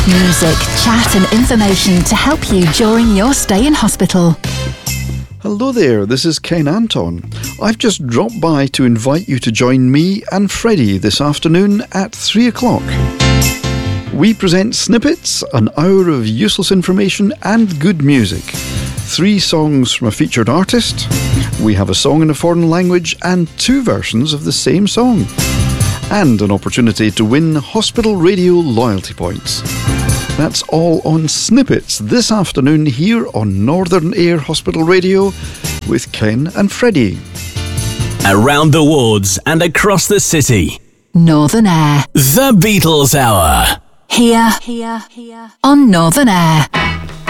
Music, chat and information to help you during your stay in hospital. Hello there, this is Ken Anton. I've just dropped by to invite you to join me and Freddie this afternoon at 3 o'clock. We present Snippets, an hour of useless information and good music. 3 songs from a featured artist. We have a song in a foreign language and 2 versions of the same song. And an opportunity to win Hospital Radio loyalty points. That's all on Snippets this afternoon here on Northern Air Hospital Radio with Ken and Freddie. Around the wards and across the city. Northern Air. The Beatles Hour. Here on Northern Air.